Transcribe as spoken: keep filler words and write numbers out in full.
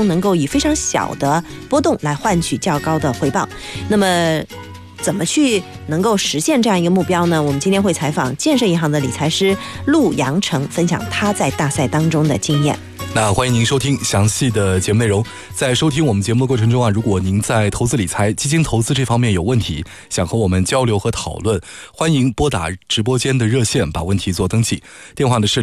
中能够以非常小的波动来换取较高的回报。那么怎么去能够实现这样一个目标呢？我们今天会采访建设银行的理财师陆阳成，分享他在大赛当中的经验。 那欢迎您收听详细的节目内容。在收听我们节目的过程中啊，如果您在投资理财、基金投资这方面有问题，想和我们交流和讨论，欢迎拨打直播间的热线，把问题做登记。电话呢是